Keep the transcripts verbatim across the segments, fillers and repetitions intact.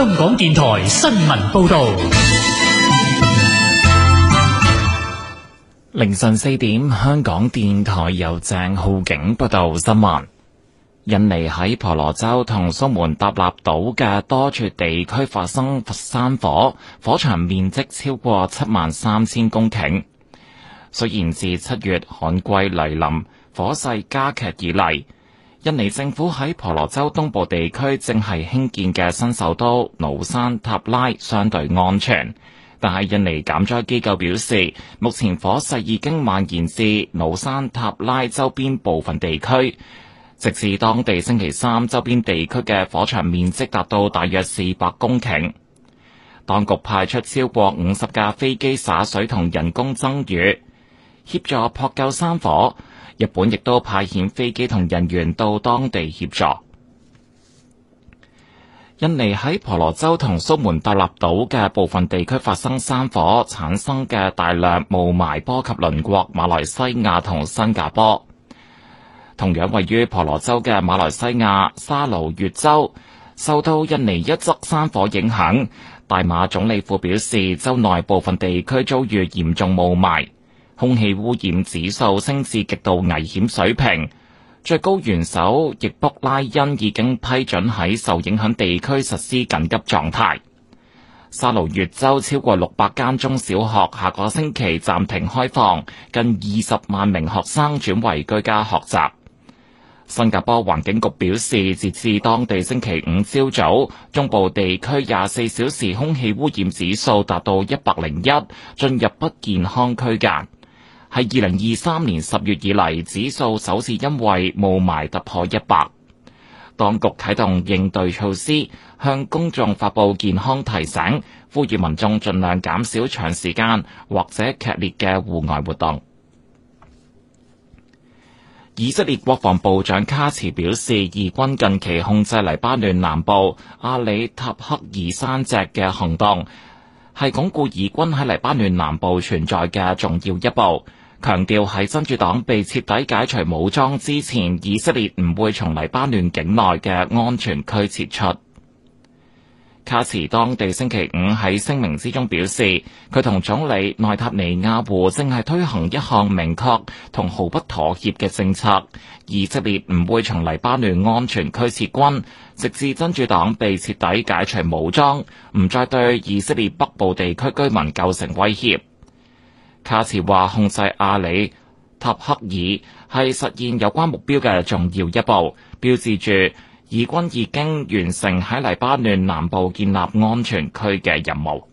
香港電台新聞報道。 凌晨四點，香港電台由鄭浩景報道新聞。印尼喺婆羅洲同蘇門答臘島嘅多處地區發生山火，火場面積超過七萬三千公頃。雖然自七月旱季來臨，火勢加劇以嚟，印尼政府喺婆羅洲東部地區正係興建嘅新首都努山塔拉相對安全。但係印尼減災機構表示，目前火勢已經蔓延至努山塔拉周邊部分地區。直至當地星期三，周邊地區嘅火場面積達到大約四百公頃。當局派出超過五十架飛機灑水同人工增雨，協助撲救山火。日本亦都派遣飛機同人員到當地協助。印尼喺婆羅洲同蘇門答臘島嘅部分地區發生山火，產生嘅大量霧霾波及鄰國馬來西亞同新加坡。同樣位於婆羅洲嘅馬來西亞沙勞越州受到印尼一則山火影響，大馬總理府表示，州內部分地區遭遇嚴重霧霾，空氣污染指數升至極度危險水平。最高元首易卜拉欣已經批准喺受影響地區實施緊急狀態。沙勞越州超過六百間中小學下個星期暫停開放，近二十萬名學生轉為居家學習。新加坡環境局表示，截至當地星期五朝早，中部地區廿四小時空氣污染指數達到一百零一，進入不健康區間。係二零二三年十月以嚟，指數首次因為霧霾突破一百。當局啟動應對措施，向公眾發布健康提醒，呼籲民眾盡量減少長時間或者劇烈嘅戶外活動。以色列國防部長卡茨表示，以軍近期控制黎巴嫩南部阿里塔克爾山脊嘅行動，係鞏固以軍喺黎巴嫩南部存在嘅重要一步。強調喺真主黨被徹底解除武裝之前，以色列唔會從黎巴嫩境內嘅安全區撤出。卡茨當地星期五喺聲明之中表示，佢同總理內塔尼亞胡正係推行一項明確同毫不妥協嘅政策，以色列唔會從黎巴嫩安全區撤軍，直至真主黨被徹底解除武裝，唔再對以色列北部地區居民構成威脅。卡茨話，控制阿里塔克爾係實現有關目標嘅重要一步，標誌住以軍已經完成喺黎巴嫩南部建立安全區嘅任務。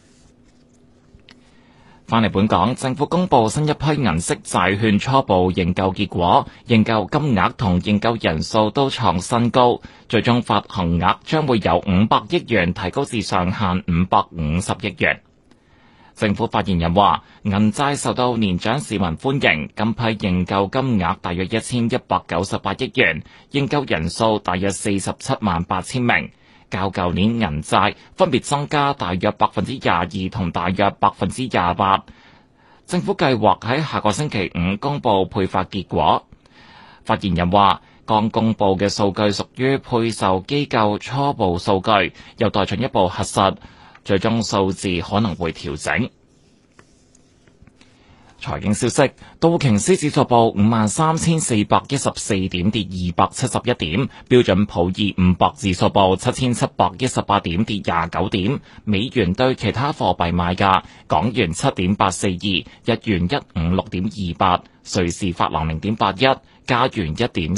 翻嚟本港，政府公布新一批銀色債券初步認購結果，認購金額同認購人數都創新高，最終發行額將會由五百億元提高至上限五百五十億元。政府發言人話，銀債受到年長市民歡迎，今批認購金額大約一千一百九十八億元，認購人數大約四十七萬八千名，較舊年銀債分別增加大約百分之廿二同大約百分之廿八。政府計劃喺下個星期五公布配發結果。發言人話，剛公布嘅數據屬於配售機構初步數據，有待進一步核實。最終數字可能會調整。財經消息，道瓊斯指數報五萬三千四百一十四點，跌二百七十一點；標準普爾五百指數報七千七百一十八點，跌廿九點。美元對其他貨幣賣價：港元七點八四二，日元一五六點二八，瑞士法郎零點八一，加元一點